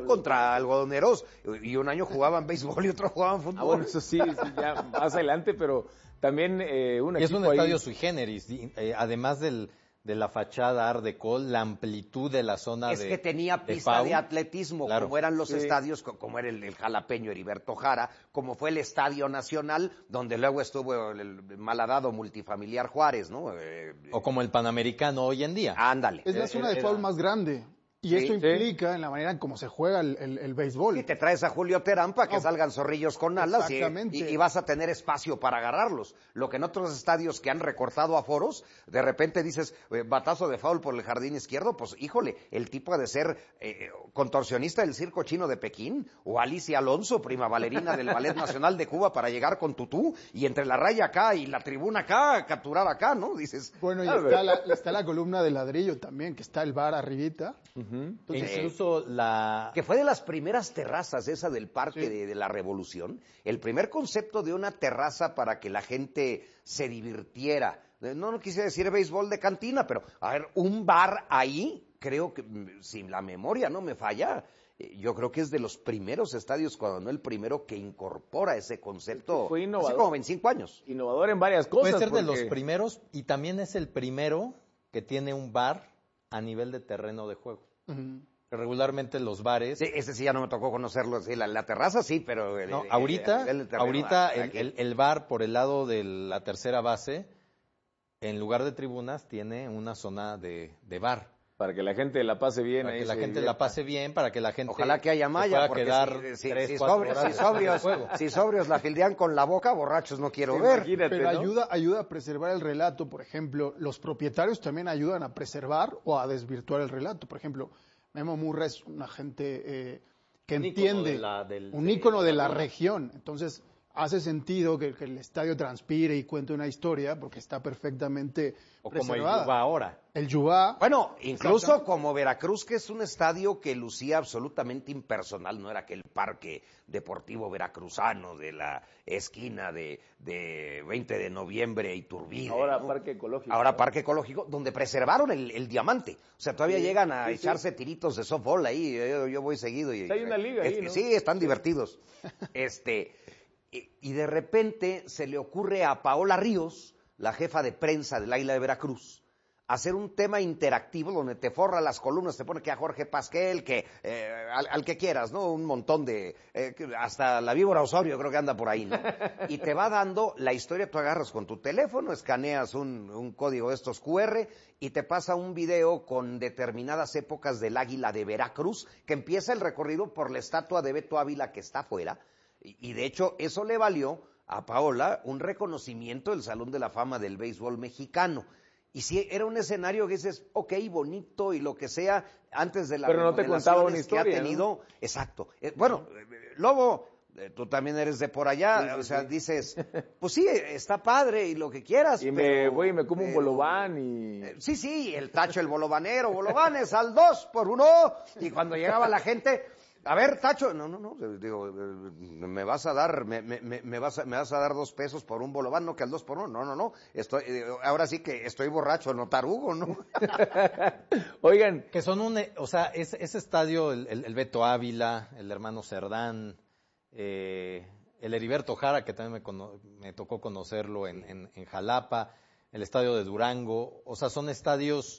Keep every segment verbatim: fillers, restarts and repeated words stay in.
fútbol contra algodoneros, y un año jugaban béisbol y otro jugaban fútbol. Ah, bueno, eso sí, sí ya más adelante, pero también eh, un y es un equipo estadio ahí... sui generis, eh, además del, de la fachada Art Deco, la amplitud de la zona es de Es que tenía de pista Pau, de atletismo, claro. como eran los Sí. estadios, como era el, el jalapeño Heriberto Jara, como fue el Estadio Nacional, donde luego estuvo el, el malhadado multifamiliar Juárez, ¿no? Eh, o como el Panamericano hoy en día. Ándale. Es la zona de foul más grande. Y Sí, esto sí. implica en la manera en cómo se juega el, el, el béisbol. Y te traes a Julio Terán para que No. salgan zorrillos con alas y, Exactamente. y, y vas a tener espacio para agarrarlos. Lo que en otros estadios que han recortado aforos, de repente dices, eh, batazo de foul por el jardín izquierdo, pues híjole, el tipo ha de ser eh, contorsionista del circo chino de Pekín, o Alicia Alonso, prima bailarina del Ballet Nacional de Cuba, para llegar con tutú, y entre la raya acá y la tribuna acá, capturar acá, ¿no? Dices, Bueno, y ah, está la, está la columna de ladrillo también, que está el bar arribita. Ujú. Entonces, E incluso la... que fue de las primeras terrazas esa del Parque Sí. de, de la Revolución, el primer concepto de una terraza para que la gente se divirtiera. No, no quise decir béisbol de cantina, pero a ver, un bar ahí, creo que, si la memoria no me falla, eh, yo creo que es de los primeros estadios, cuando no el primero, que incorpora ese concepto. Fue innovador. Hace como veinticinco años. Innovador en varias cosas. Puede ser de porque- los primeros, y también es el primero que tiene un bar a nivel de terreno de juego. ujú. Regularmente los bares... Sí, ese sí ya no me tocó conocerlo, sí, la, la terraza sí, pero... el- No, el- ahorita, a nivel de terreno, ahorita el, aquí- el- el bar por el lado de la tercera base, en lugar de tribunas, tiene una zona de, de bar. Para que la gente la pase bien. Para ahí que la se gente divierta. la pase bien, para que la gente Ojalá que haya se malla, pueda porque quedar si, si- tres, si cuatro sobrios, horas si, sobrios, de juego. si sobrios la fildean con la boca, borrachos no quiero Sí, ver. imagínate, Pero ¿no? ayuda, ayuda a preservar el relato. Por ejemplo, los propietarios también ayudan a preservar o a desvirtuar el relato. Por ejemplo, Memo Murra es una gente eh, que Un ícono entiende, de la- del- un de ícono de la Laguna. región. Entonces, hace sentido que, que el estadio transpire y cuente una historia porque está perfectamente O como el preservada. Yuba ahora. El Yubá. Bueno, incluso Exactamente. como Veracruz, que es un estadio que lucía absolutamente impersonal, no era aquel parque deportivo veracruzano de la esquina de, de veinte de noviembre y Turbide. Ahora ¿no? parque ecológico. Ahora parque ecológico, donde preservaron el, el diamante. O sea, todavía Sí, llegan a sí, echarse tiritos de softball ahí. Yo, yo voy seguido. Y, Sí, hay una liga ahí, es que ¿no? Sí, están divertidos. Este, y, y de repente se le ocurre a Paola Ríos, la jefa de prensa del Águila de Veracruz, hacer un tema interactivo donde te forra las columnas, te pone que a Jorge Pasquel, que eh, al, al que quieras, ¿no? Un montón de... Eh, hasta la víbora Osorio creo que anda por ahí, ¿no? Y te va dando la historia, tú agarras con tu teléfono, escaneas un, un código de estos cu erre y te pasa un video con determinadas épocas del Águila de Veracruz, que empieza el recorrido por la estatua de Beto Ávila que está afuera, y, y de hecho eso le valió a Paola un reconocimiento del Salón de la Fama del Béisbol Mexicano. Y si era un escenario que dices, ok, bonito y lo que sea, antes de la Pero no te contaba una remodelaciones que ha historia, tenido, ¿no? exacto. Eh, bueno, eh, Lobo, eh, tú también eres de por allá, Sí, sí, o sea, sí. dices, pues sí, está padre y lo que quieras. Y me pero- voy y me como un pero- bolobán y... eh, Sí, sí, el Tacho, el bolovanero, bolovanes al dos por uno, y cuando llegaba la gente, a ver, Tacho, no, no, no, digo, eh, me vas a dar, me, me, me, me vas a, me vas a dar dos pesos por un bolobán, no que al dos por uno, no, no, no, estoy, eh, ahora sí que estoy borracho, no tarugo, ¿no? Oigan, Que son un, eh, o sea, ese, ese estadio, el, el, el Beto Ávila, el hermano Cerdán, eh, el Heriberto Jara, que también me, cono- me tocó conocerlo en, en, en Jalapa, el estadio de Durango, o sea, son estadios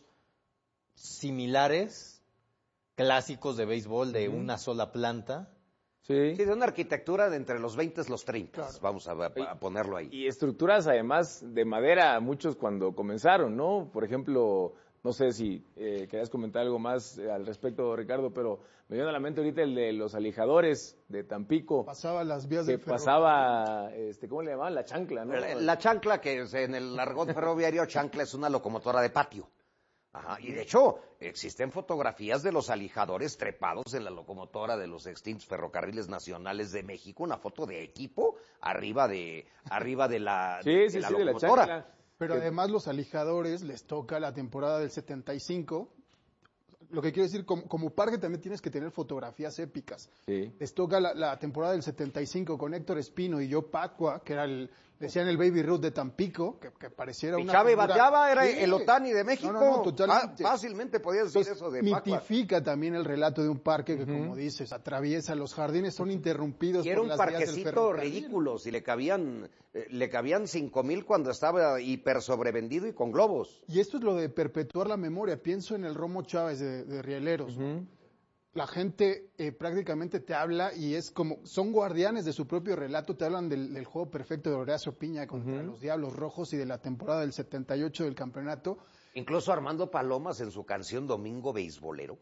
similares, clásicos de béisbol de una sola planta. sí. Sí, de una arquitectura de entre los veinte y los treinta, Claro. vamos a, a ponerlo ahí. Y estructuras además de madera, muchos cuando comenzaron, ¿no? Por ejemplo, no sé si eh, querías comentar algo más eh, al respecto, Ricardo, pero me viene a la mente ahorita el de los alijadores de Tampico, Pasaba las vías que del ferrocarril. pasaba, este, ¿cómo le llamaban? La chancla, ¿no? La, la chancla, que es en el argot ferroviario, chancla es una locomotora de patio. Ajá, y de hecho, existen fotografías de los alijadores trepados en la locomotora de los extintos ferrocarriles nacionales de México, una foto de equipo arriba de, arriba de la, Sí, de sí, la sí, de la locomotora. chancla. Pero Que- además los alijadores les toca la temporada del setenta y cinco. Lo que quiero decir, como, como parque también tienes que tener fotografías épicas. Sí. Les toca la, la temporada del setenta y cinco con Héctor Espino y Joe Pacua, que era el, Decían el Baby Ruth de Tampico, que, que pareciera una Pichaba y figura- bateaba, era Sí. el Otani de México. No, no, no, totalmente. Ah, fácilmente podías decir Entonces, eso de Paco. mitifica también el relato de un parque que, Ujú. como dices, atraviesa los jardines, son interrumpidos Y era por un las vías del parquecito ferrocarril. ridículo, si le cabían, eh, le cabían cinco mil cuando estaba hiper sobrevendido y con globos. Y esto es lo de perpetuar la memoria. Pienso en el Romo Chávez de, de Rieleros. ¿no? Ujú. La gente eh, prácticamente te habla y es como, son guardianes de su propio relato, te hablan del, del juego perfecto de Horacio Piña contra Ujú. los Diablos Rojos y de la temporada del setenta y ocho del campeonato. Incluso Armando Palomas en su canción Domingo Beisbolero,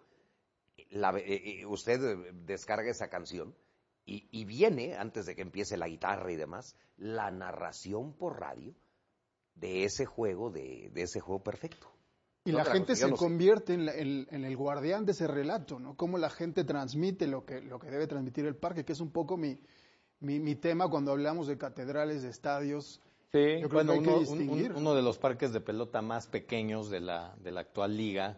la- eh, eh, usted eh, descarga esa canción y, y viene, antes de que empiece la guitarra y demás, la narración por radio de ese juego, de, de ese juego perfecto. Y No, la de gente cosa, yo se no sé. convierte en, la- en- en el guardián de ese relato, ¿no? Cómo la gente transmite lo que, lo que debe transmitir el parque, que es un poco mi, mi, mi tema cuando hablamos de catedrales, de estadios. Sí. Yo creo Bueno, que hay que uno, un- distinguir. un- uno de los parques de pelota más pequeños de la, de la actual liga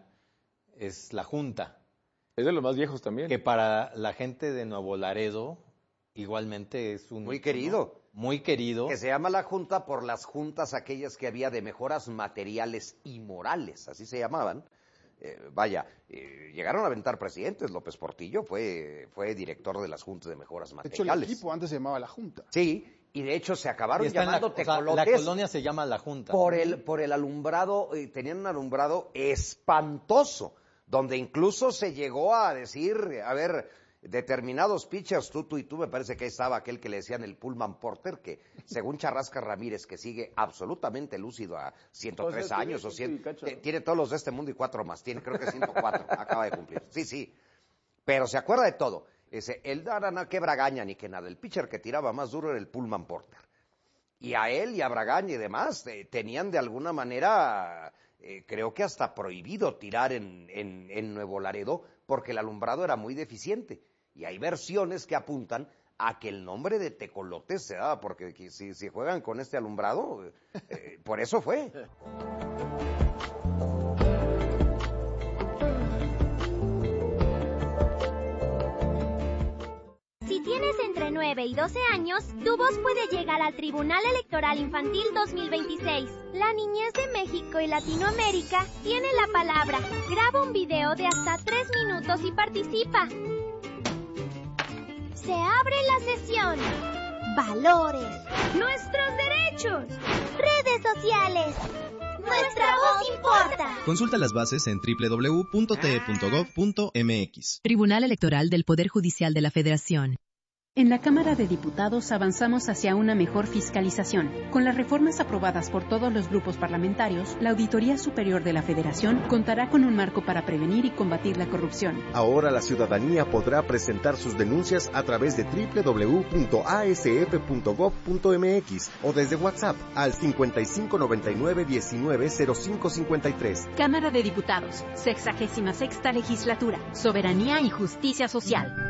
es la Junta, Es de los más viejos también. que para la gente de Nuevo Laredo igualmente es un... Muy querido. ¿no? Muy querido. Que se llama la Junta por las juntas aquellas que había de mejoras materiales y morales, así se llamaban. Eh, vaya, eh, llegaron a aventar presidentes. López Portillo fue, fue director de las juntas de mejoras De hecho, el materiales. equipo antes se llamaba la Junta. Sí, y de hecho se acabaron Y está en la, llamando o sea, la tecolotes colonia se llama La Junta. por el, por el alumbrado, eh, tenían un alumbrado espantoso, donde incluso se llegó a decir, a ver, determinados pitchers, tú, tú y tú, me parece que ahí estaba aquel que le decían el Pullman Porter, que según Charrasca Ramírez, que sigue absolutamente lúcido a ciento tres O sea, tiene años, o ciento y cien, cacho, eh, ¿no? tiene todos los de este mundo y cuatro más, tiene creo que ciento cuatro, acaba de cumplir, sí, sí, pero se acuerda de todo. Ese, él no era nada que Bragaña ni que nada, el pitcher que tiraba más duro era el Pullman Porter. Y a él y a Bragaña y demás eh, tenían de alguna manera, eh, creo que hasta prohibido tirar en, en, en Nuevo Laredo porque el alumbrado era muy deficiente. Y hay versiones que apuntan a que el nombre de Tecolotes se daba porque que si, si juegan con este alumbrado, eh, eh, por eso fue. Si tienes entre nueve y doce años, tu voz puede llegar al Tribunal Electoral Infantil dos mil veintiséis. La niñez de México y Latinoamérica tiene la palabra. Graba un video de hasta tres minutos y participa. Se abre la sesión. Valores. Nuestros derechos. Redes sociales. Nuestra voz importa. Consulta las bases en doble u doble u doble u punto t e punto gov punto m x. Tribunal Electoral del Poder Judicial de la Federación. En la Cámara de Diputados avanzamos hacia una mejor fiscalización. Con las reformas aprobadas por todos los grupos parlamentarios, la Auditoría Superior de la Federación contará con un marco para prevenir y combatir la corrupción. Ahora la ciudadanía podrá presentar sus denuncias a través de doble u doble u doble u punto a s f punto gov punto m x o desde WhatsApp al cincuenta y cinco noventa y nueve diecinueve cero cinco cincuenta y tres. Cámara de Diputados, sexagésima sexta legislatura, soberanía y justicia social.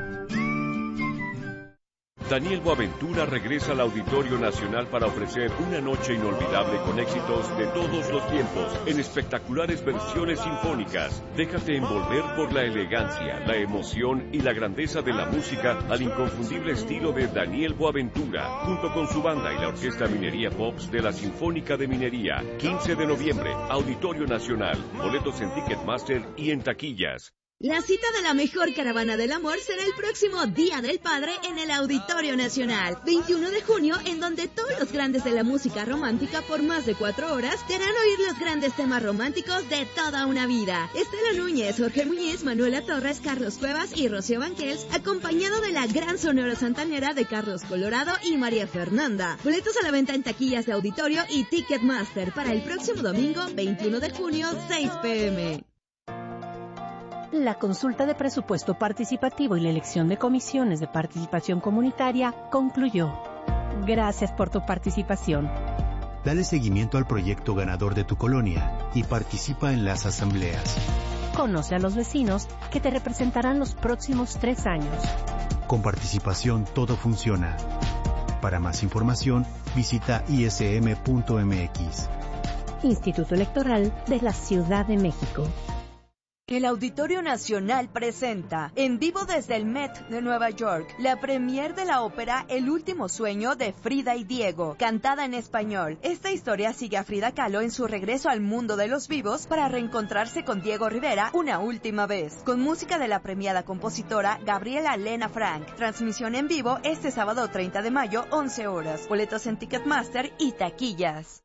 Daniel Boaventura regresa al Auditorio Nacional para ofrecer una noche inolvidable con éxitos de todos los tiempos en espectaculares versiones sinfónicas. Déjate envolver por la elegancia, la emoción y la grandeza de la música al inconfundible estilo de Daniel Boaventura, junto con su banda y la Orquesta Minería Pops de la Sinfónica de Minería. quince de noviembre, Auditorio Nacional. Boletos en Ticketmaster y en taquillas. La cita de la mejor caravana del amor será el próximo Día del Padre en el Auditorio Nacional, veintiuno de junio, en donde todos los grandes de la música romántica por más de cuatro horas te harán oír los grandes temas románticos de toda una vida. Estela Núñez, Jorge Muñiz, Manuela Torres, Carlos Cuevas y Rocío Banquels, acompañado de la gran sonora santanera de Carlos Colorado y María Fernanda. Boletos a la venta en taquillas de Auditorio y Ticketmaster para el próximo domingo, veintiuno de junio, seis pe eme. La consulta de presupuesto participativo y la elección de comisiones de participación comunitaria concluyó. Gracias por tu participación. Dale seguimiento al proyecto ganador de tu colonia y participa en las asambleas. Conoce a los vecinos que te representarán los próximos tres años. Con participación todo funciona. Para más información, visita i s m punto m x. Instituto Electoral de la Ciudad de México. El Auditorio Nacional presenta, en vivo desde el Met de Nueva York, la premier de la ópera El último sueño de Frida y Diego, cantada en español. Esta historia sigue a Frida Kahlo en su regreso al mundo de los vivos para reencontrarse con Diego Rivera una última vez, con música de la premiada compositora Gabriela Lena Frank. Transmisión en vivo este sábado treinta de mayo, once horas. Boletos en Ticketmaster y taquillas.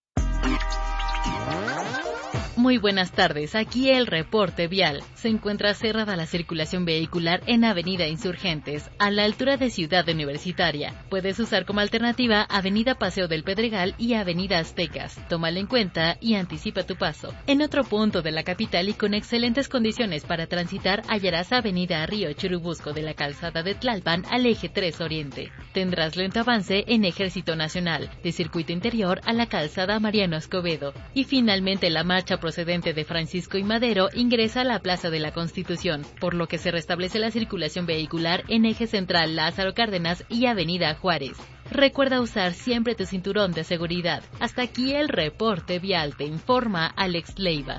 Muy buenas tardes, aquí el reporte vial. Se encuentra cerrada la circulación vehicular en Avenida Insurgentes, a la altura de Ciudad Universitaria. Puedes usar como alternativa Avenida Paseo del Pedregal y Avenida Aztecas. Tómalo en cuenta y anticipa tu paso. En otro punto de la capital y con excelentes condiciones para transitar, hallarás Avenida Río Churubusco de la calzada de Tlalpan al eje tres Oriente. Tendrás lento avance en Ejército Nacional, de Circuito Interior a la calzada Mariano Escobedo. Y finalmente la marcha procedente de Francisco y Madero ingresa a la Plaza de la Constitución, por lo que se restablece la circulación vehicular en eje central Lázaro Cárdenas y Avenida Juárez. Recuerda usar siempre tu cinturón de seguridad. Hasta aquí el reporte vial, te informa Alex Leiva.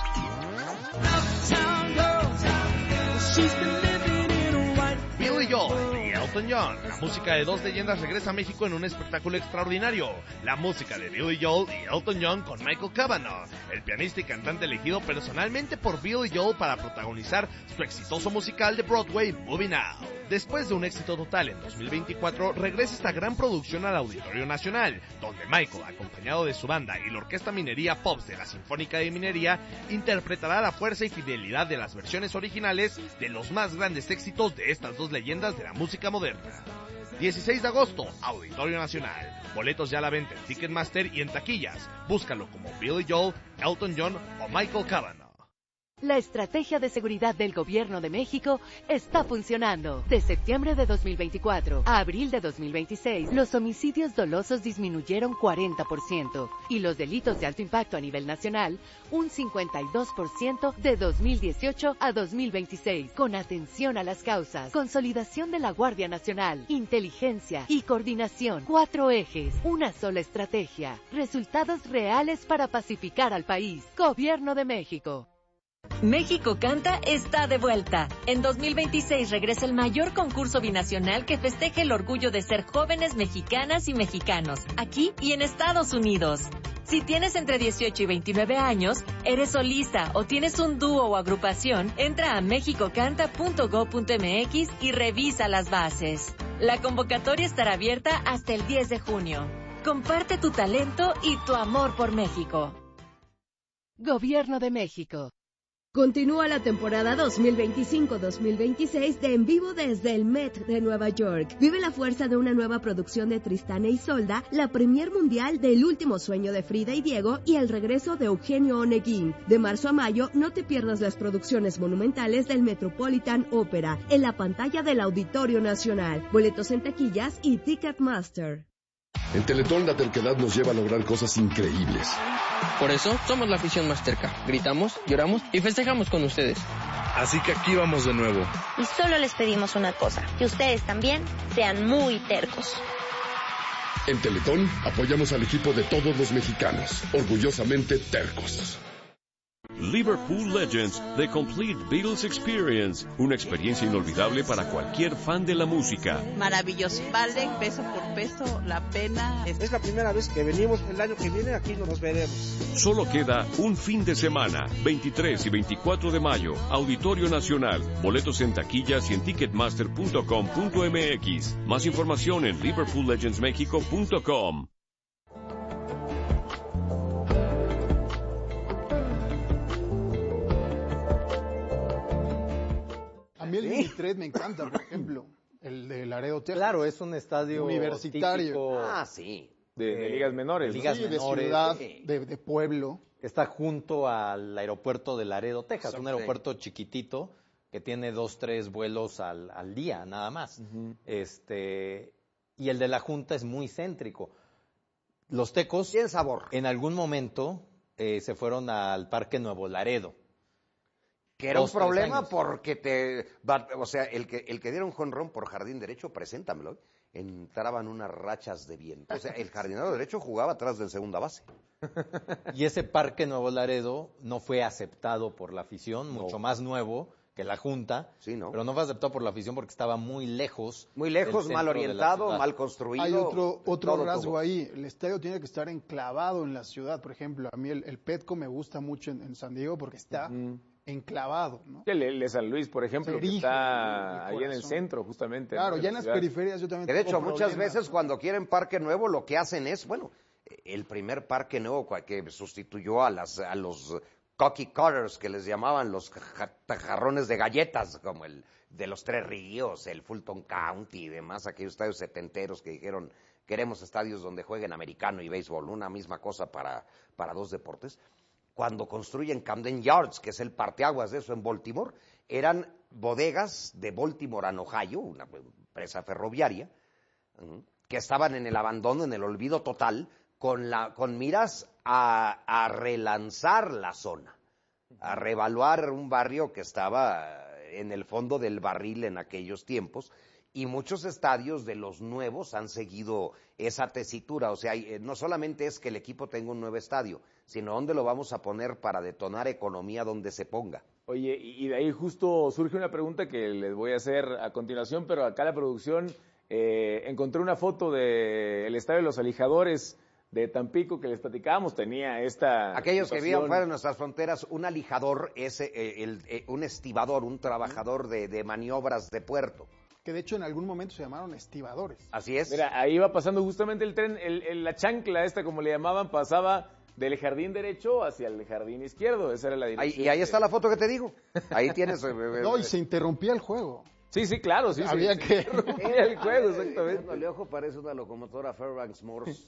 Billy Joel y Elton John. La música de dos leyendas regresa a México en un espectáculo extraordinario. La música de Billy Joel y Elton John con Michael Cavanaugh, el pianista y cantante elegido personalmente por Billy Joel para protagonizar su exitoso musical de Broadway, Moving Out. Después de un éxito total en dos mil veinticuatro, regresa esta gran producción al Auditorio Nacional, donde Michael, acompañado de su banda y la Orquesta Minería Pops de la Sinfónica de Minería, interpretará la fuerza y fidelidad de las versiones originales de los más grandes éxitos de estas dos leyendas de la música moderna. dieciséis de agosto, Auditorio Nacional. Boletos ya a la venta en Ticketmaster y en taquillas. Búscalo como Billy Joel, Elton John o Michael Cavanaugh. La estrategia de seguridad del Gobierno de México está funcionando. De septiembre de dos mil veinticuatro a abril de dos mil veintiséis, los homicidios dolosos disminuyeron cuarenta por ciento y los delitos de alto impacto a nivel nacional un cincuenta y dos por ciento de dos mil dieciocho a dos mil veintiséis. Con atención a las causas, consolidación de la Guardia Nacional, inteligencia y coordinación. Cuatro ejes, una sola estrategia. Resultados reales para pacificar al país. Gobierno de México. México Canta está de vuelta. En dos mil veintiséis regresa el mayor concurso binacional que festeje el orgullo de ser jóvenes mexicanas y mexicanos, aquí y en Estados Unidos. Si tienes entre dieciocho y veintinueve años, eres solista o tienes un dúo o agrupación, entra a mexico canta punto gob punto eme equis y revisa las bases. La convocatoria estará abierta hasta el diez de junio. Comparte tu talento y tu amor por México. Gobierno de México. Continúa la temporada dos mil veinticinco dos mil veintiséis de En Vivo desde el Met de Nueva York. Vive la fuerza de una nueva producción de Tristán e Isolda, la premier mundial de El último sueño de Frida y Diego y el regreso de Eugenio Oneguín. De marzo a mayo, no te pierdas las producciones monumentales del Metropolitan Opera en la pantalla del Auditorio Nacional. Boletos en taquillas y Ticketmaster. En Teletón la terquedad nos lleva a lograr cosas increíbles. Por eso somos la afición más terca. Gritamos, lloramos y festejamos con ustedes. Así que aquí vamos de nuevo. Y solo les pedimos una cosa, que ustedes también sean muy tercos. En Teletón apoyamos al equipo de todos los mexicanos, orgullosamente tercos. Liverpool Legends, The Complete Beatles Experience, una experiencia inolvidable para cualquier fan de la música. Maravilloso, vale peso por peso la pena. Es la primera vez que venimos, el año que viene aquí nos veremos. Solo queda un fin de semana, veintitrés y veinticuatro de mayo, Auditorio Nacional. Boletos en taquillas y en ticketmaster punto com punto eme equis. Más información en liverpool legends mexico punto com. A mí el Minitred me encanta, por ejemplo, el de Laredo, Texas. Claro, es un estadio universitario. Ah, sí. De, de ligas menores. De ligas sí, menores. De ciudad, de, de pueblo. Está junto al aeropuerto de Laredo, Texas, un aeropuerto chiquitito que tiene dos, tres vuelos al, al día, nada más. Uh-huh. Este, y el de la Junta es muy céntrico. Los tecos, tiene sabor. En algún momento eh, se fueron al Parque Nuevo Laredo. Que era dos, un problema años. porque te... O sea, el que, el que diera un jonrón por jardín derecho, preséntamelo, entraban unas rachas de viento. O sea, el jardinero derecho jugaba atrás del segunda base. Y ese Parque Nuevo Laredo no fue aceptado por la afición, mucho No. más nuevo que la Junta, sí, ¿no? pero no fue aceptado por la afición porque estaba muy lejos. Muy lejos, mal orientado, mal construido. Hay otro, otro todo rasgo tuvo. ahí. El estadio tiene que estar enclavado en la ciudad. Por ejemplo, a mí el, el Petco me gusta mucho en, en San Diego porque está uh-huh. enclavado, ¿no? El, el de San Luis, por ejemplo, que está ahí en el centro, justamente. Claro, ya en las periferias yo también que de hecho, tengo muchas problemas, veces ¿no? cuando quieren parque nuevo, lo que hacen es, bueno, el primer parque nuevo que sustituyó a, las, a los cookie cutters, que les llamaban los jarrones de galletas, como el de los Tres Ríos, el Fulton County y demás, aquellos estadios setenteros que dijeron, queremos estadios donde jueguen americano y béisbol, una misma cosa para, para dos deportes. Cuando construyen Camden Yards, que es el parteaguas de eso en Baltimore, eran bodegas de Baltimore and Ohio, una empresa ferroviaria, que estaban en el abandono, en el olvido total, con, la, con miras a, a relanzar la zona, a reevaluar un barrio que estaba en el fondo del barril en aquellos tiempos, y muchos estadios de los nuevos han seguido esa tesitura. O sea, no solamente es que el equipo tenga un nuevo estadio, sino dónde lo vamos a poner para detonar economía donde se ponga. Oye, y de ahí justo surge una pregunta que les voy a hacer a continuación, pero acá la producción eh, encontré una foto del estadio de los Alijadores de Tampico que les platicábamos, tenía esta... Aquellos situación. que vivían fuera de nuestras fronteras, un alijador es eh, el, eh, un estibador, un trabajador de, de maniobras de puerto. Que de hecho en algún momento se llamaron estibadores. Así es. Mira, ahí iba pasando justamente el tren, el, el, la chancla esta, como le llamaban, pasaba del jardín derecho hacia el jardín izquierdo, esa era la dirección. Ahí, y ahí está la foto que te digo, ahí tienes... Eh, no, y se interrumpía el juego. Sí, sí, claro, sí. Había sí, que... interrumpía el juego, exactamente. El ojo parece una locomotora Fairbanks Morse.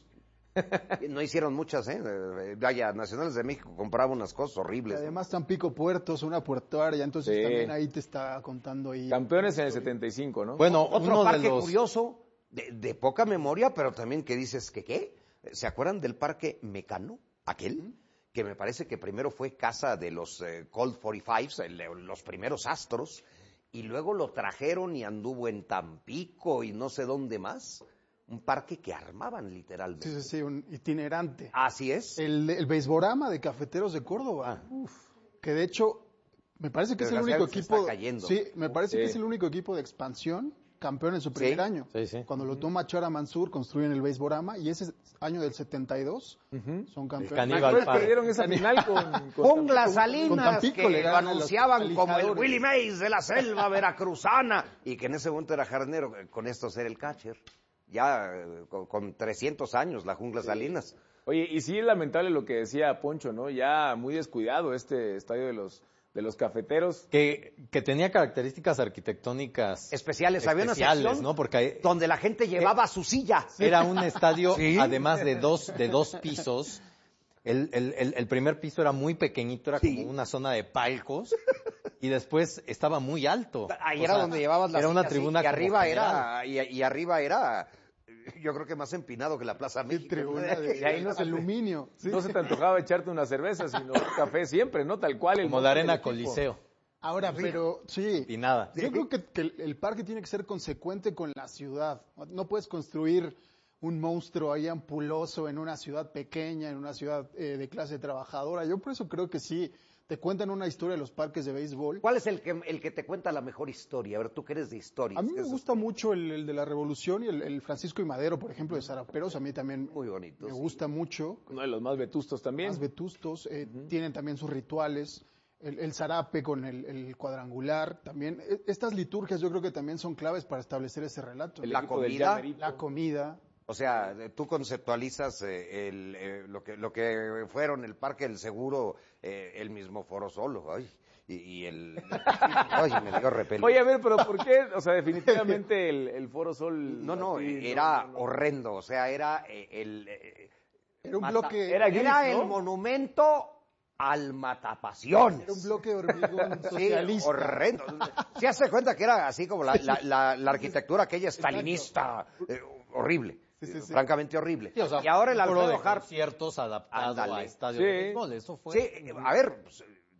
No hicieron muchas, ¿eh? Vaya, Nacionales de México compraba unas cosas horribles. Y además Tampico Puertos, una puertoaria, entonces sí. También ahí te está contando ahí. Campeones en el setenta y cinco, ¿no? Bueno, otro uno parque de los... curioso, de, de poca memoria, pero también que dices que qué. ¿Se acuerdan del parque Mecano, aquel? ¿Mm? Que me parece que primero fue casa de los eh, Colt cuarenta y cinco, los primeros astros, y luego lo trajeron y anduvo en Tampico y no sé dónde más. Un parque que armaban literalmente. Sí, sí, sí, un itinerante. Así es. El, el Beisborama de Cafeteros de Córdoba. Ah. Uf, que de hecho, me parece que es el único equipo. Sí, me parece sí. que es el único equipo de expansión campeón en su primer sí. año. Sí, sí. Cuando lo toma Chara Mansur, construyen el Beisborama y ese año del setenta y dos uh-huh. son campeones. Después perdieron esa final con, con Jungla Salinas, con Tampico, que lo anunciaban como el Willie Mays Mays de la selva veracruzana y que en ese momento era jardinero, con esto ser el catcher. Ya con, con trescientos años la Jungla sí. Salinas. Oye, y sí es lamentable lo que decía Poncho, ¿no? Ya muy descuidado este estadio de los de los cafeteros. Que, que tenía características arquitectónicas especiales. Había una sección ¿no? Porque hay, donde la gente llevaba eh, su silla. Era un estadio, ¿sí? además de dos, de dos pisos. El, el, el, el primer piso era muy pequeñito, era sí. como una zona de palcos. Y después estaba muy alto. Ahí o era sea, donde llevabas la Era silla, una tribuna sí, y arriba era y, y arriba era yo creo que más empinado que la Plaza México. Tribuna de, y ahí no se aluminio. Sí. No se te antojaba echarte una cerveza, sino un café siempre, ¿no? Tal cual. El como la Arena Coliseo. Ahora, pero sí. Y nada. Yo creo que, que el parque tiene que ser consecuente con la ciudad. No puedes construir un monstruo ahí ampuloso en una ciudad pequeña, en una ciudad eh, de clase trabajadora. Yo por eso creo que sí. Te cuentan una historia de los parques de béisbol. ¿Cuál es el que, el que te cuenta la mejor historia? A ver, tú que eres de historia. A mí me gusta mucho el, el de la Revolución y el, el Francisco y Madero, por ejemplo, de Zaraperos. A mí también muy bonito, me gusta mucho. Uno de los más vetustos también. Más vetustos. Eh, uh-huh. Tienen también sus rituales. El, el zarape con el, el cuadrangular. También estas liturgias yo creo que también son claves para establecer ese relato. La comida. La comida. O sea, tú conceptualizas eh, el, eh, lo que lo que fueron el Parque del Seguro, eh, el mismo Foro Solo, ay, y, y el... Ay, me dio repelús. Oye, a ver, pero ¿por qué? O sea, definitivamente el, el Foro Sol... No, no, así, era no, no, horrendo, o sea, era eh, el... Eh, era un mata, bloque... Era, gris, era ¿no? el monumento al matapasiones. Era un bloque de hormigón socialista. Sí, horrendo. Se hace cuenta que era así como la, la, la, la arquitectura aquella estalinista, eh, horrible. Sí, sí, sí. Francamente horrible. Sí, o sea, y ahora el Alfredo Harp conciertos adaptados a estadios sí. de béisbol, eso fue. Sí, a ver, pues,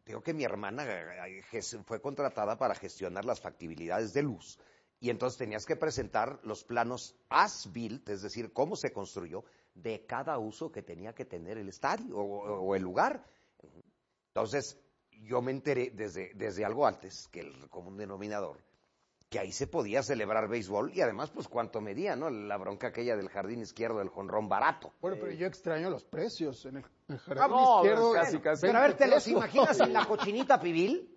digo que mi hermana fue contratada para gestionar las factibilidades de luz y entonces tenías que presentar los planos as-built, es decir, cómo se construyó de cada uso que tenía que tener el estadio o, o el lugar. Entonces, yo me enteré desde, desde algo antes que el común denominador, que ahí se podía celebrar béisbol y además, pues, cuánto medía, ¿no? La bronca aquella del jardín izquierdo del jonrón barato. Bueno, pero yo extraño los precios en el, el jardín Ah, no, izquierdo. casi, casi. Pero a ver, ¿te los imaginas en la cochinita pibil?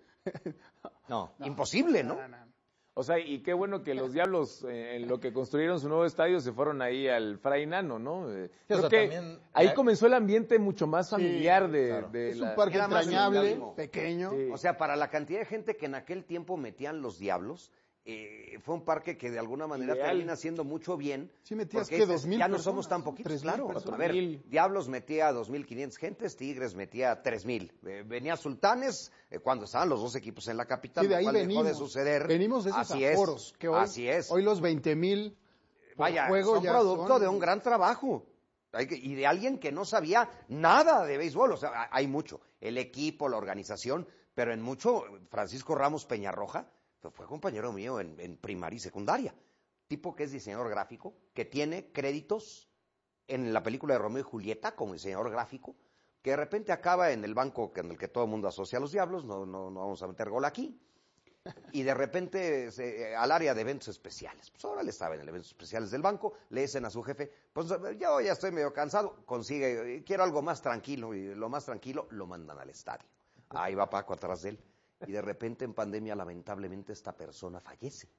No. no. Imposible, ¿no? No, no, no. O sea, y qué bueno que los Diablos, eh, en lo que construyeron su nuevo estadio, se fueron ahí al Fray Nano, ¿no? Eh, sí, creo o sea, que también, ahí eh, comenzó el ambiente mucho más familiar sí, de, claro. de es la... un parque entrañable, más pequeño. Sí. O sea, para la cantidad de gente que en aquel tiempo metían los Diablos, eh, fue un parque que de alguna manera Ideal. termina haciendo mucho bien. Sí metías porque que dices, dos mil ya no personas, somos tan poquitos, tres mil claro. personas. A ver, Diablos metía a dos mil quinientas gentes, Tigres metía tres mil. Eh, venía Sultanes eh, cuando estaban los dos equipos en la capital, Sí, de ahí lo cual venimos. dejó de suceder. Venimos de esos Así aforos, es, que hoy, así es. hoy los veinte mil Vaya, juego son ya producto son... de un gran trabajo. Hay que, y de alguien que no sabía nada de béisbol. O sea, hay mucho. El equipo, la organización, pero en mucho, Francisco Ramos Peñarroja fue compañero mío en, en primaria y secundaria. Tipo que es diseñador gráfico, que tiene créditos en la película de Romeo y Julieta como diseñador gráfico, que de repente acaba en el banco en el que todo el mundo asocia a los Diablos, no, no, no vamos a meter gol aquí, y de repente se, al área de eventos especiales. Pues ahora le estaba en el eventos especiales del banco, le dicen a su jefe, pues yo ya estoy medio cansado, consigue, quiero algo más tranquilo, y lo más tranquilo lo mandan al estadio. Ahí va Paco atrás de él, y de repente en pandemia lamentablemente esta persona fallece.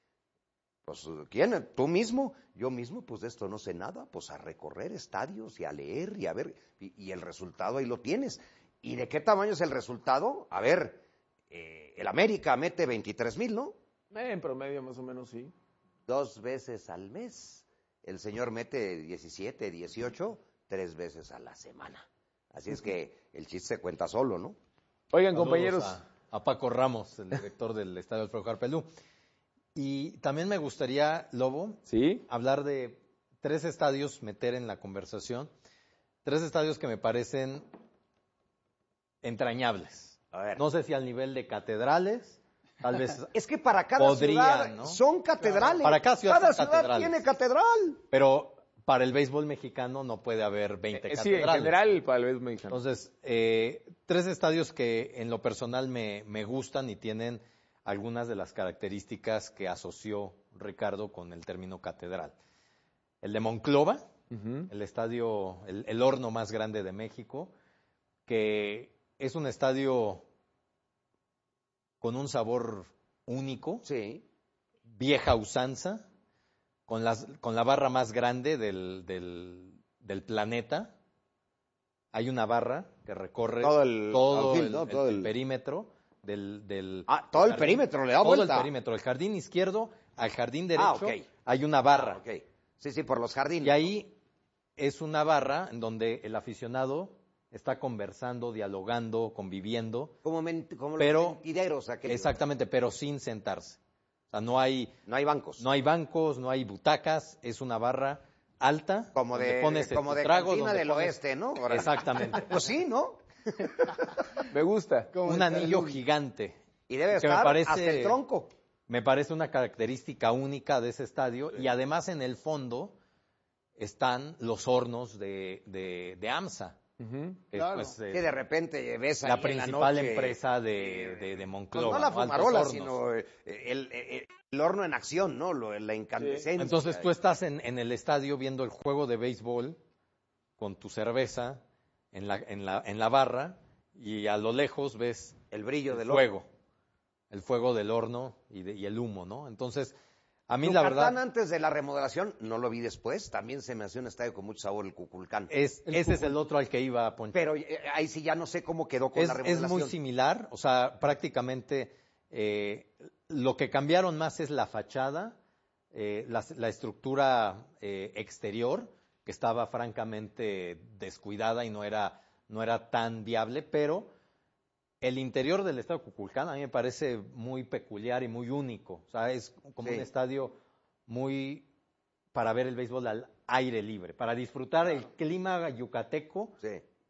Pues, ¿quién? ¿Tú mismo? Yo mismo, pues de esto no sé nada, pues a recorrer estadios y a leer y a ver, y, y el resultado ahí lo tienes. ¿Y de qué tamaño es el resultado? A ver, eh, el América mete veintitrés mil, ¿no? Eh, en promedio más o menos, sí. Dos veces al mes. El señor mete diecisiete, dieciocho, tres veces a la semana. Así es que el chiste se cuenta solo, ¿no? Oigan, Saludos compañeros. A, a Paco Ramos, el director del Estadio Alfredo Harpelú. Y también me gustaría, Lobo, ¿sí? hablar de tres estadios, meter en la conversación, tres estadios que me parecen entrañables. A ver. No sé si al nivel de catedrales, tal vez. Es que para cada podrían, ciudad ¿no? son catedrales. Para cada ciudad, cada son ciudad catedrales. tiene catedral. Pero para el béisbol mexicano no puede haber veinte Eh, sí, catedrales. en general para el béisbol mexicano. Entonces, eh, tres estadios que en lo personal me, me gustan y tienen algunas de las características que asoció Ricardo con el término catedral. El de Monclova, uh-huh. el estadio, el, el horno más grande de México, que es un estadio con un sabor único, sí. vieja usanza, con, las, con la barra más grande del, del, del planeta. Hay una barra que recorre todo el, todo outfield, el, ¿no? el, todo el el perímetro del, del ah, todo el jardín, perímetro le da todo vuelta. el perímetro, el jardín izquierdo al jardín derecho, ah, okay. hay una barra. Ah, okay. Sí, sí, por los jardines. Y ahí es una barra en donde el aficionado está conversando, dialogando, conviviendo. Como, ment como pero, los mentideros aquellos. Exactamente, pero sin sentarse. O sea, no hay... No hay bancos. No hay bancos, no hay butacas, es una barra alta. Como de, pones como de trago, cantina del pones... oeste, ¿no? Ahora. Exactamente. Pues sí, ¿no? Me gusta. Un anillo gigante. Y debe que estar me parece, hasta el tronco. Me parece una característica única de ese estadio. Y además en el fondo están los hornos de, de, de AMSA. Uh-huh. Que, claro. pues, eh, que de repente ves ahí la en principal la noche, empresa de, de, de Monclova. Pues no la fumarola, ¿no? sino el, el, el, el horno en acción, ¿no? Lo, la incandescencia. Entonces tú estás en, en el estadio viendo el juego de béisbol con tu cerveza en la, en la, en la barra y a lo lejos ves el brillo el del fuego, horno. el fuego del horno y, de, y el humo, ¿no? Entonces, a mí Yucatán, la verdad... antes de la remodelación, no lo vi después, también se me hacía un estadio con mucho sabor, el Cuculcán. Es, el ese Cucul... es el otro al que iba a Poncho. Pero eh, ahí sí ya no sé cómo quedó con es, la remodelación. Es muy similar, o sea, prácticamente eh, lo que cambiaron más es la fachada, eh, la, la estructura eh, exterior, que estaba francamente descuidada y no era, no era tan viable, pero el interior del estadio Cuculcán a mí me parece muy peculiar y muy único. O sea, es como sí. un estadio muy para ver el béisbol al aire libre, para disfrutar el clima yucateco sí.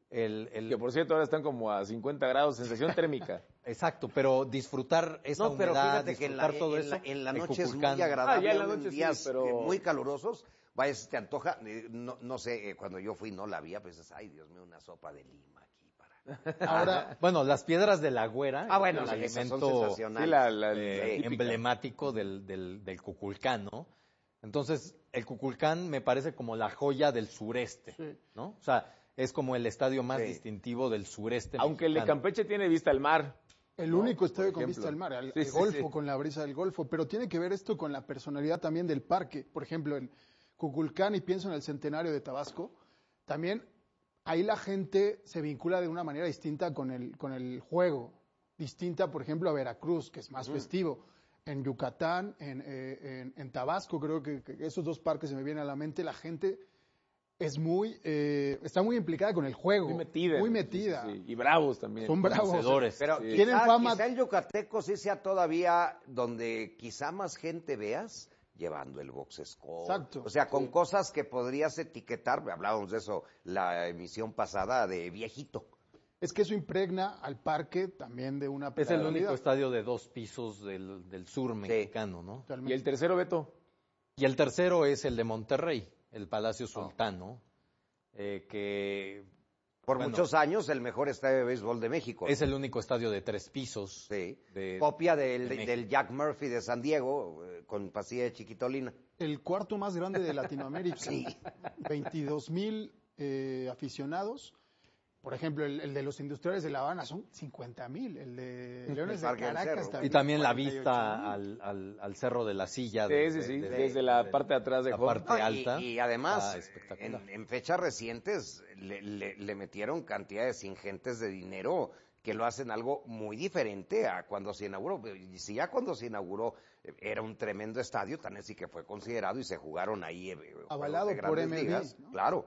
El, el... Que por cierto ahora están como a cincuenta grados, sensación térmica. Exacto, pero disfrutar esa no, pero humedad, fíjate que en la, todo en eso, la, en la el noche es Kukulcán. muy agradable, ah, ya en la noche en días sí, pero... eh, muy calurosos, vaya, si te antoja, eh, no, no sé, eh, cuando yo fui no la había, pues dices, ay, Dios mío, una sopa de lima aquí para... Ahora, bueno, las piedras de la Güera, ah, bueno, el sí, alimento son sensacionales. Sí, la, la, eh, la emblemático del, del, del Kukulcán, ¿no? Entonces, el Kukulcán me parece como la joya del sureste, sí. ¿no? O sea, es como el estadio más sí. distintivo del sureste Aunque mexicano. El de Campeche tiene vista al mar. El ¿no? único estadio con vista al mar, el, sí, el sí, Golfo, sí. con la brisa del Golfo, pero tiene que ver esto con la personalidad también del parque. Por ejemplo, en Kukulcán, y pienso en el Centenario de Tabasco, también ahí la gente se vincula de una manera distinta con el, con el juego, distinta, por ejemplo, a Veracruz, que es más uh-huh. festivo. En Yucatán, en, eh, en, en Tabasco, creo que, que esos dos parques se me vienen a la mente, la gente es muy, eh, está muy implicada con el juego. Muy metida. Muy metida. Sí, sí, sí. Y bravos también. Son bravos. Pero sí. quizá, tienen fama. Quizá el yucateco sí sea todavía donde quizá más gente veas llevando el box score. Exacto. O sea, con sí. cosas que podrías etiquetar, hablábamos de eso la emisión pasada, de viejito. Es que eso impregna al parque también de una Es el único estadio de dos pisos del, del sur mexicano, ¿no? ¿Y el tercero, Beto? Y el tercero es el de Monterrey, el Palacio Sultano, eh, que... Por bueno, muchos años el mejor estadio de béisbol de México. Es el único estadio de tres pisos. Sí. De, Copia del, de del Jack Murphy de San Diego, eh, con pasilla de Chiquitolina. El cuarto más grande de Latinoamérica. Sí. veintidós mil eh, aficionados. Por ejemplo, el, el de los Industriales de La Habana son cincuenta mil, el de Leones de Caracas también. Y también la vista al, al, al Cerro de la Silla. De, sí, sí, sí, de, desde de, la parte de atrás de la Home. parte no, alta. Y, y además, ah, en, en fechas recientes le, le, le metieron cantidades ingentes de dinero que lo hacen algo muy diferente a cuando se inauguró. Si ya cuando se inauguró era un tremendo estadio, tan así que fue considerado y se jugaron ahí. Avalado por M L B, ¿no? Claro.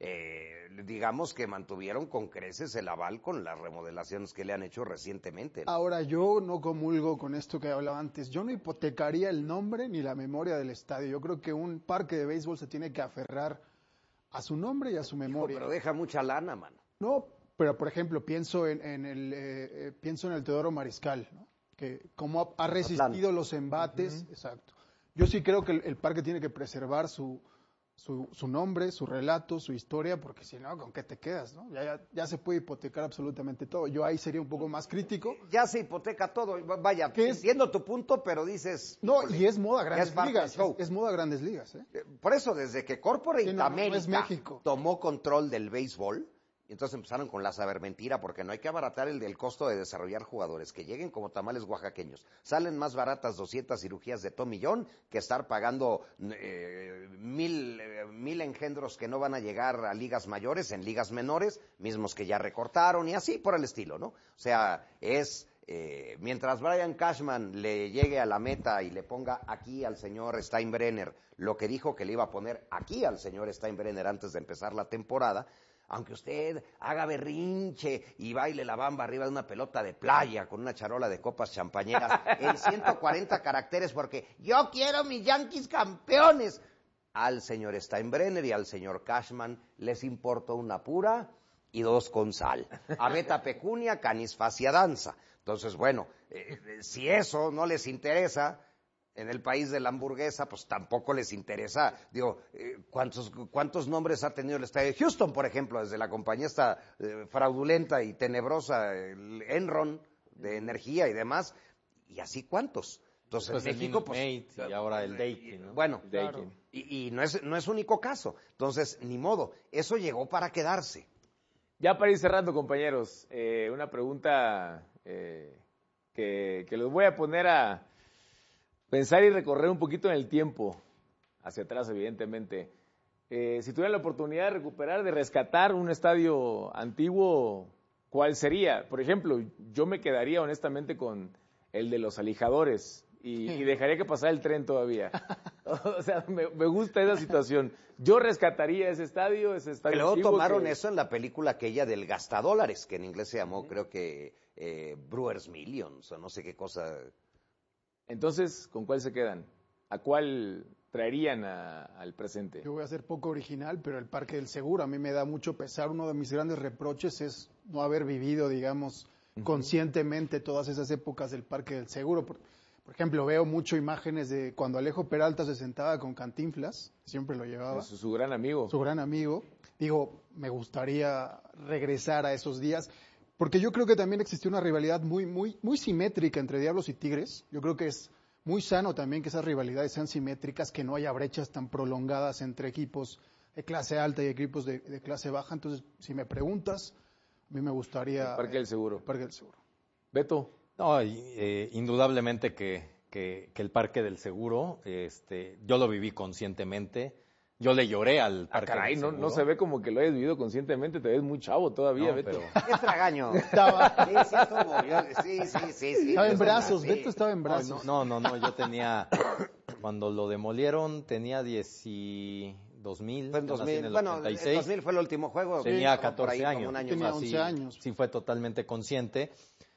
Eh, digamos que mantuvieron con creces el aval con las remodelaciones que le han hecho recientemente, ¿no? Ahora, yo no comulgo con esto que hablaba antes. Yo no hipotecaría el nombre ni la memoria del estadio. Yo creo que un parque de béisbol se tiene que aferrar a su nombre y a su memoria. Hijo, pero deja mucha lana, mano. No, pero por ejemplo, pienso en, en el eh, pienso en el Teodoro Mariscal, ¿no? Que como ha, ha resistido los embates, uh-huh. exacto. Yo sí creo que el, el parque tiene que preservar su Su, su nombre, su relato, su historia, porque si no, ¿con qué te quedas? ¿No? Ya, ya, ya se puede hipotecar absolutamente todo. Yo ahí sería un poco más crítico. Ya se hipoteca todo. Vaya, entiendo tu punto, pero dices... No, híjole, y es moda Grandes es Ligas. Es, es moda Grandes Ligas. ¿eh? Por eso, desde que Corporate sí, no, America no es México. tomó control del béisbol, y entonces empezaron con la saber mentira, porque no hay que abaratar el del costo de desarrollar jugadores, que lleguen como tamales oaxaqueños. Salen más baratas doscientas cirugías de Tommy John que estar pagando eh, mil, eh, mil engendros que no van a llegar a ligas mayores en ligas menores, mismos que ya recortaron y así por el estilo, ¿no? O sea, es... Eh, mientras Brian Cashman le llegue a la meta y le ponga aquí al señor Steinbrenner lo que dijo que le iba a poner aquí al señor Steinbrenner antes de empezar la temporada, aunque usted haga berrinche y baile la bamba arriba de una pelota de playa con una charola de copas champañeras en ciento cuarenta caracteres porque yo quiero mis Yankees campeones, al señor Steinbrenner y al señor Cashman les importó una pura y dos con sal. A beta pecunia, canis facia danza. Entonces, bueno, eh, si eso no les interesa, en el país de la hamburguesa, pues tampoco les interesa. Digo, eh, ¿cuántos, ¿cuántos nombres ha tenido el estadio de Houston, por ejemplo, desde la compañía esta eh, fraudulenta y tenebrosa, el Enron, de energía y demás? Y así, ¿cuántos? Entonces, pues México, el pues... Mate y ahora el Daikin, ¿no? Bueno, claro. y, y no es, no es único caso. Entonces, ni modo, eso llegó para quedarse. Ya para ir cerrando, compañeros, eh, una pregunta eh, que, que los voy a poner a pensar y recorrer un poquito en el tiempo, hacia atrás, evidentemente. Eh, si tuvieran la oportunidad de recuperar, de rescatar un estadio antiguo, ¿cuál sería? Por ejemplo, yo me quedaría honestamente con el de los Alijadores y, y dejaría que pasara el tren todavía. O sea, me, me gusta esa situación. Yo rescataría ese estadio, ese estadio que luego antiguo tomaron que... eso en la película aquella del Gastadólares, que en inglés se llamó, creo que eh, Brewers Millions, o no sé qué cosa. Entonces, ¿con cuál se quedan? ¿A cuál traerían a, al presente? Yo voy a ser poco original, pero el Parque del Seguro a mí me da mucho pesar. Uno de mis grandes reproches es no haber vivido, digamos, uh-huh. conscientemente todas esas épocas del Parque del Seguro. Por, por ejemplo, veo mucho imágenes de cuando Alejo Peralta se sentaba con Cantinflas, siempre lo llevaba. Es su gran amigo. Su gran amigo. Digo, me gustaría regresar a esos días, porque yo creo que también existió una rivalidad muy, muy, muy simétrica entre Diablos y Tigres. Yo creo que es muy sano también que esas rivalidades sean simétricas, que no haya brechas tan prolongadas entre equipos de clase alta y equipos de, de clase baja. Entonces, si me preguntas, a mí me gustaría... El Parque del Seguro. El Parque del Seguro. Beto. No, eh, indudablemente que, que, que el Parque del Seguro, este, yo lo viví conscientemente. Yo le lloré al Parque ah, caray, del no, Seguro. no se ve como que lo hayas vivido conscientemente, te ves muy chavo todavía, no, Beto. Pero... Es tragaño. Estaba... Sí, sí, estuvo, yo, sí, sí, sí, sí. Estaba en brazos, sí. Beto estaba en brazos. No, no, no, no, yo tenía, cuando lo demolieron tenía diecidós mil. Fue en dos mil, en el bueno, ochenta y seis. dos mil fue el último juego. Tenía sí, catorce ahí, años. Un año tenía más. once sí, años. Sí, fue totalmente consciente.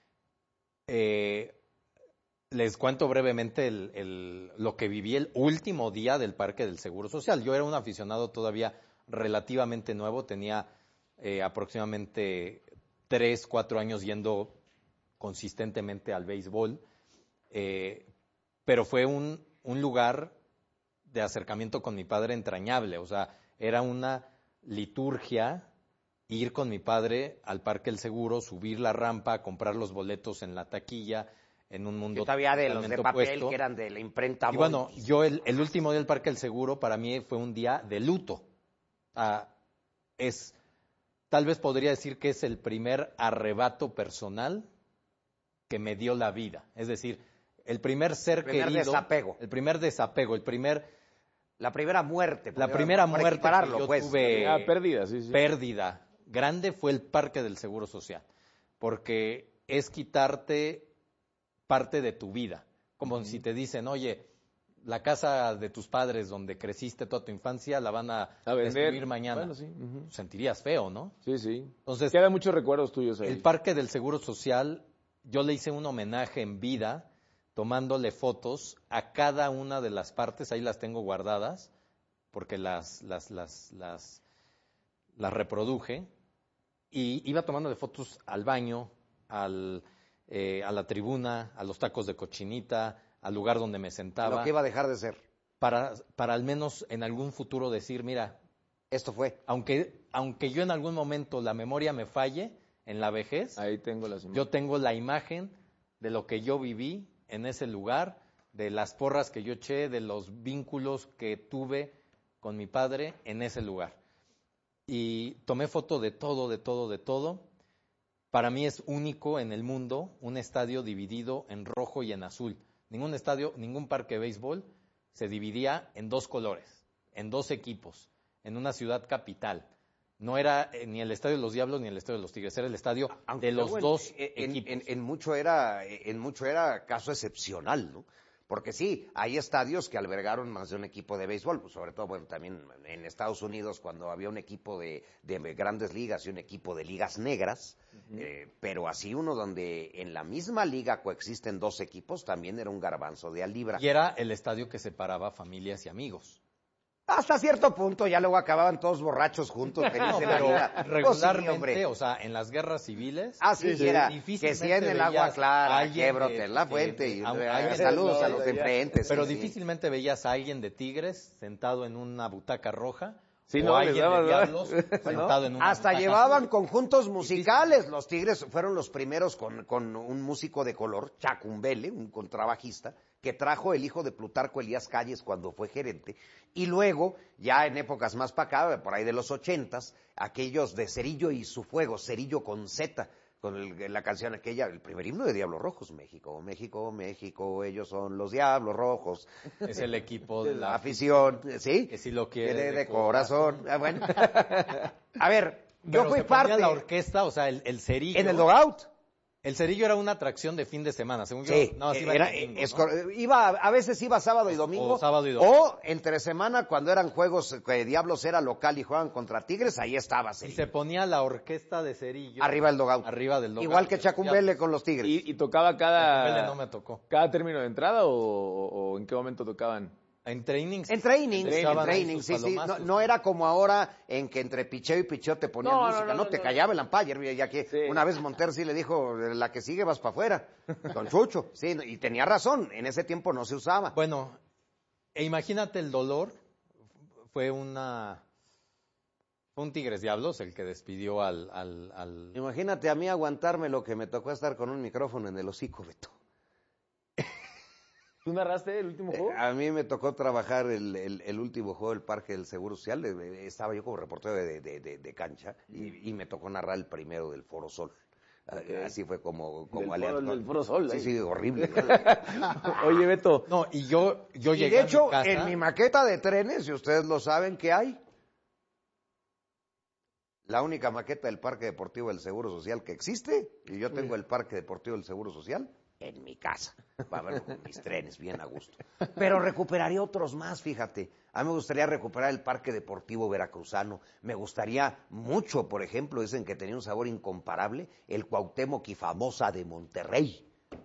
Eh, les cuento brevemente el, el, lo que viví el último día del Parque del Seguro Social. Yo era un aficionado todavía relativamente nuevo, tenía eh, aproximadamente tres, cuatro años yendo consistentemente al béisbol, eh, pero fue un, un lugar de acercamiento con mi padre entrañable, o sea, era una liturgia ir con mi padre al Parque del Seguro, subir la rampa, comprar los boletos en la taquilla, en un mundo Yo todavía de los de papel opuesto. que eran de la imprenta. Y bueno, yo el, el último día del Parque del Seguro para mí fue un día de luto. Ah, es, tal vez podría decir que es el primer arrebato personal que me dio la vida. Es decir, el primer ser el primer querido. desapego. El primer desapego, el primer... La primera muerte. La primera muerte que yo pues. tuve... Ah, pérdida, sí, sí. Pérdida grande fue el Parque del Seguro Social. Porque es quitarte parte de tu vida. Como uh-huh. si te dicen, oye, la casa de tus padres donde creciste toda tu infancia la van a, a destruir mañana. Bueno, sí. uh-huh. Sentirías feo, ¿no? Sí, sí. Entonces, quedan muchos recuerdos tuyos ahí. El Parque del Seguro Social, yo le hice un homenaje en vida, tomándole fotos a cada una de las partes, ahí las tengo guardadas, porque las, las, las, las, las reproduje, y iba tomándole fotos al baño, al... Eh, a la tribuna, a los tacos de cochinita, al lugar donde me sentaba. Lo que iba a dejar de ser. Para, para al menos en algún futuro decir, mira, esto fue. Aunque, aunque yo en algún momento la memoria me falle, en la vejez, ahí tengo las imágenes. Yo tengo la imagen de lo que yo viví en ese lugar, de las porras que yo eché, de los vínculos que tuve con mi padre en ese lugar. Y tomé foto de todo, de todo, de todo. Para mí es único en el mundo un estadio dividido en rojo y en azul. Ningún estadio, ningún parque de béisbol se dividía en dos colores, en dos equipos, en una ciudad capital. No era eh, ni el estadio de los Diablos ni el estadio de los Tigres, era el estadio Aunque de los luego dos en, equipos. En, en, en, mucho era, en mucho era caso excepcional, ¿no? Porque sí, hay estadios que albergaron más de un equipo de béisbol, pues sobre todo, bueno, también en Estados Unidos cuando había un equipo de, de grandes ligas y un equipo de ligas negras, uh-huh. eh, pero así uno donde en la misma liga coexisten dos equipos también era un garbanzo de a libra. Y era el estadio que separaba familias y amigos. Hasta cierto punto, ya luego acababan todos borrachos juntos. No, pero regularmente, sí, o sea, en las guerras civiles... Ah, sí, sí era, que si en el agua clara, que brote en la fuente, de, y a, a, saludos a los de enfrente. Pero sí, difícilmente sí. veías a alguien de Tigres sentado en una butaca roja, sí, o no, alguien daba, de Diablos sentado ¿no? en una Hasta butaca llevaban azul. conjuntos musicales, los Tigres fueron los primeros con, con un músico de color, Chacumbele, un contrabajista, que trajo el hijo de Plutarco Elías Calles cuando fue gerente, y luego, ya en épocas más para acá, por ahí de los ochentas, aquellos de Cerillo y su fuego, Cerillo con Z, con el, la canción aquella, el primer himno de Diablos Rojos, México, México, México, ellos son los Diablos Rojos. Es el equipo de la afición, ¿sí? Que si lo quiere de, de, de corazón. corazón. Ah, bueno. A ver, Pero yo fui se parte... la orquesta, o sea, el, el Cerillo... En el dugout. El Cerillo era una atracción de fin de semana, según sí, yo. No, sí iba, era, domingo, es, ¿no? iba, a veces iba sábado y domingo. O sábado y domingo. O entre semana, cuando eran juegos que Diablos era local y juegan contra Tigres, ahí estaba Cerillo. Y se ponía la orquesta de Cerillo. Arriba del dugout. Arriba del dugout. Igual que Chacumbele con los Tigres. ¿Y, y tocaba cada... Chacumbele no me tocó. ¿Cada término de entrada o, o en qué momento tocaban? En trainings. En trainings, en Echaban ahí trainings, sus sí, sí. No, palomazos. no era como ahora en que entre picheo y picheo te ponían No, no, música, no, no, no, te no. callaba el umpire, ya que Sí. una vez Monter sí le dijo, la que sigue vas para afuera, con Chucho, sí, y tenía razón, en ese tiempo no se usaba. Bueno, e imagínate el dolor, fue una... Fue un Tigres Diablos el que despidió al... al, al... Imagínate a mí aguantarme lo que me tocó estar con un micrófono en el hocico, Beto. ¿Tú narraste el último juego? Eh, a mí me tocó trabajar el, el, el último juego del Parque del Seguro Social. Eh, Estaba yo como reportero de, de, de, de cancha y, y me tocó narrar el primero del Foro Sol. Okay. Así fue como, como del, foro, del Foro Sol. Sí, ¿eh? sí, horrible. Oye, Beto. No, y yo, yo y llegué de hecho, a mi casa... en mi maqueta de trenes, si ustedes lo saben, ¿qué hay? La única maqueta del Parque Deportivo del Seguro Social que existe, y yo tengo el Parque Deportivo del Seguro Social en mi casa. Va a ver con mis trenes, bien a gusto. Pero recuperaría otros más, fíjate. A mí me gustaría recuperar el Parque Deportivo Veracruzano. Me gustaría mucho, por ejemplo, dicen que tenía un sabor incomparable, el Cuauhtémoc y Famosa de Monterrey.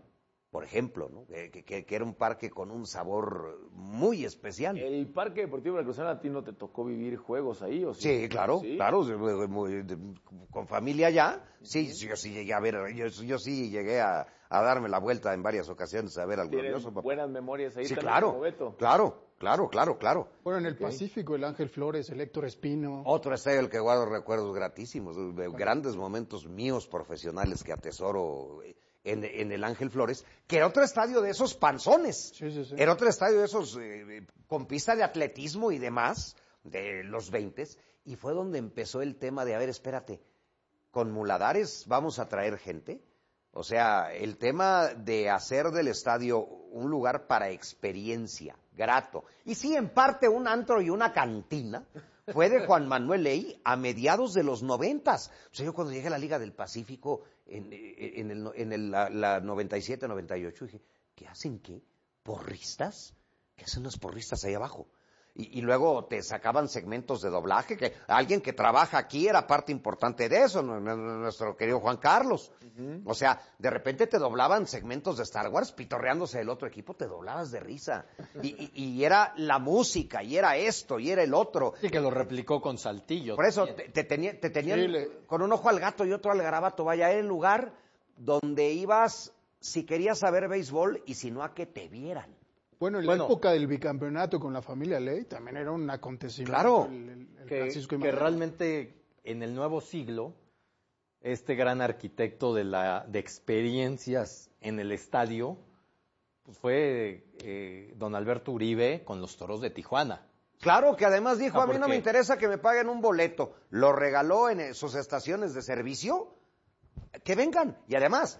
Por ejemplo, ¿no? que, que, que era un parque con un sabor muy especial. ¿El Parque Deportivo Veracruzano a ti no te tocó vivir juegos ahí? ¿O sí? Sí, claro, ¿Sí? claro, muy, con familia ya. Sí, uh-huh. yo sí llegué a ver, yo, yo sí llegué a, a darme la vuelta en varias ocasiones a ver al glorioso. Buenas memorias ahí sí, también, claro, como Beto. claro, claro, claro, claro. Bueno, en el okay. Pacífico, el Ángel Flores, el Héctor Espino. Otro estadio del que guardo recuerdos gratísimos, de grandes momentos míos profesionales que atesoro en, en el Ángel Flores, que era otro estadio de esos panzones. Sí, sí, sí. Era otro estadio de esos eh, con pista de atletismo y demás, de los veintes, y fue donde empezó el tema de, a ver, espérate, con Muladares vamos a traer gente. O sea, el tema de hacer del estadio un lugar para experiencia, grato. Y sí, en parte un antro y una cantina fue de Juan Manuel Ley a mediados de los noventas. O sea, yo cuando llegué a la Liga del Pacífico en, en, el, en el, la, la noventa y siete, noventa y ocho, dije, ¿qué hacen qué? ¿Porristas? ¿Qué hacen los porristas ahí abajo? Y, y luego te sacaban segmentos de doblaje, que alguien que trabaja aquí era parte importante de eso, nuestro querido Juan Carlos. Uh-huh. O sea, de repente te doblaban segmentos de Star Wars, pitorreándose del otro equipo, te doblabas de risa. Y, y, y era la música, y era esto, y era el otro. Sí, que lo replicó con Saltillo. Por eso te, te, tenía, te tenían sí, le... con un ojo al gato y otro al garabato. Vaya, era el lugar donde ibas si querías saber béisbol y si no a que te vieran. Bueno, en bueno, la época del bicampeonato con la familia Ley también era un acontecimiento. Claro, el, el, el que, que realmente en el nuevo siglo, este gran arquitecto de, la, de experiencias en el estadio pues fue eh, don Alberto Uribe con los Toros de Tijuana. Claro, que además dijo, ah, a mí no me interesa que me paguen un boleto. Lo regaló en sus estaciones de servicio, que vengan. Y además...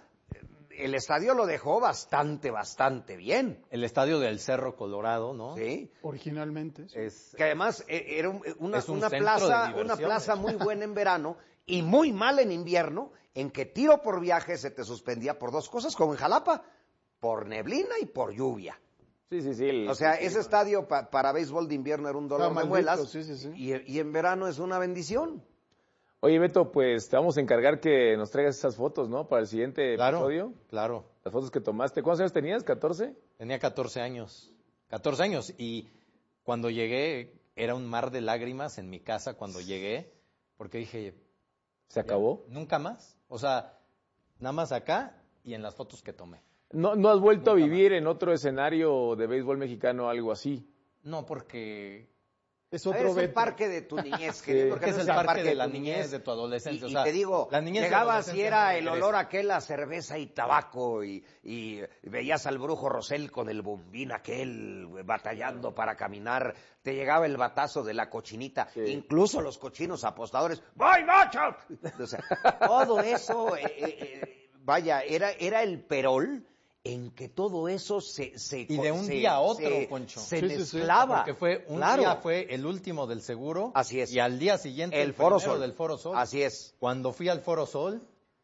el estadio lo dejó bastante, bastante bien. El estadio del Cerro Colorado, ¿no? Sí. Originalmente. Sí. Es, que además era una, es un una plaza, una plaza muy buena en verano y muy mal en invierno, en que tiro por viaje se te suspendía por dos cosas, como en Jalapa, por neblina y por lluvia. Sí, sí, sí. El, o sea, sí, ese sí, estadio pa, para béisbol de invierno era un dolor de muelas, sí, sí, sí. Y, y en verano es una bendición. Oye, Beto, pues te vamos a encargar que nos traigas esas fotos, ¿no? Para el siguiente claro, episodio. Claro. Las fotos que tomaste. ¿Cuántos años tenías? ¿catorce? Tenía catorce años. catorce años. Y cuando llegué, era un mar de lágrimas en mi casa cuando llegué, porque dije... ¿Se acabó? Nunca más. O sea, nada más acá y en las fotos que tomé. ¿No, no has vuelto nunca a vivir más en otro escenario de béisbol mexicano algo así? No, porque... Es otro es el parque de tu niñez, sí, querido. Porque es el parque, parque de, de la niñez, niñez, de tu adolescencia. Y, o sea, y te digo, la niñez llegabas y era el olor a aquel a cerveza y tabaco, y, y veías al brujo Rosell con el bombín aquel batallando para caminar, te llegaba el batazo de la cochinita, sí. Incluso los cochinos apostadores, ¡voy, macho! O sea, todo eso, eh, eh, vaya, era, era el perol en que todo eso se... se y de un se, día a otro, se, Poncho. Se sí, mezclaba. Sí, porque fue un claro. día fue el último del seguro. Así es. Y al día siguiente el, el Foro Sol. del Foro Sol. Así es. Cuando fui al Foro Sol...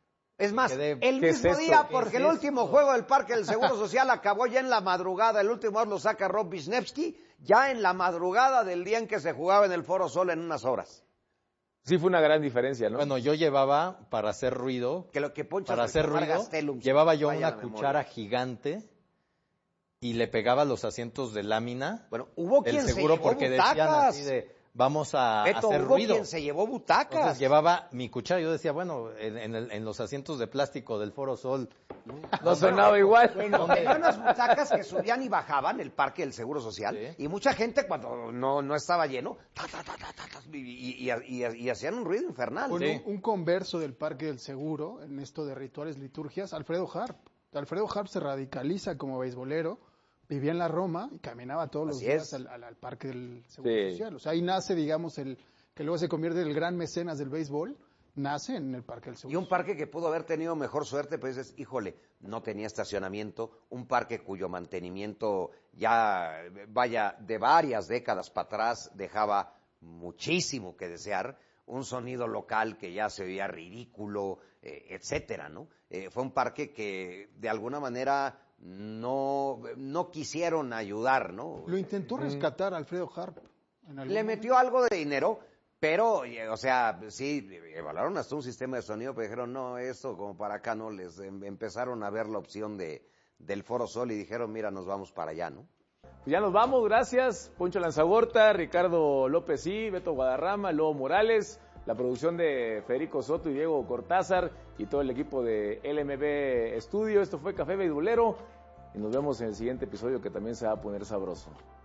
Es más, quedé, el mismo es día, porque el último esto? juego del Parque del Seguro Social acabó ya en la madrugada. El último lo saca Rob Wisniewski, ya en la madrugada del día en que se jugaba en el Foro Sol en unas horas. Sí fue una gran diferencia, ¿no? Bueno, yo llevaba para hacer ruido, que lo que para hacer ruido, Gastelum, llevaba yo una cuchara gigante y le pegaba los asientos de lámina. Bueno, hubo quien el se seguro llevó porque butacas. decían así de, vamos a Beto, hacer hubo ruido. quien se llevó butacas. Entonces llevaba mi cuchara, yo decía, bueno, en, en, el, en los asientos de plástico del Foro Sol. No sonaba igual. Bueno, tenía unas butacas que subían y bajaban el Parque del Seguro Social, sí. Y mucha gente cuando no, no estaba lleno, ta, ta, ta, ta, ta, ta, y, y, y, y, y hacían un ruido infernal. Bueno, Sí. un, un converso del Parque del Seguro, en esto de rituales, liturgias, Alfredo Harp. Alfredo Harp se radicaliza como beisbolero, vivía en la Roma y caminaba todos los Así días es. al, al, al Parque del Seguro Sí. Social. O sea, ahí nace, digamos, el que luego se convierte en el gran mecenas del béisbol, nace en el Parque del Seguro Y un parque que pudo haber tenido mejor suerte, pues dices, híjole, no tenía estacionamiento, un parque cuyo mantenimiento ya, vaya, de varias décadas para atrás dejaba muchísimo que desear, un sonido local que ya se oía ridículo, eh, etcétera, ¿no? Eh, fue un parque que de alguna manera no, no quisieron ayudar, ¿no? Lo intentó rescatar Alfredo Harp. en algún Le momento. metió algo de dinero, pero, o sea, sí, evaluaron hasta un sistema de sonido, pero dijeron, no, esto como para acá no, les em, empezaron a ver la opción de del Foro Sol y dijeron, mira, nos vamos para allá, ¿no? Pues ya nos vamos, gracias. Poncho Lanzagorta, Ricardo López y Beto Guadarrama, Lobo Morales, la producción de Federico Soto y Diego Cortázar y todo el equipo de L M B Studio. Esto fue Café Beisbolero y nos vemos en el siguiente episodio que también se va a poner sabroso.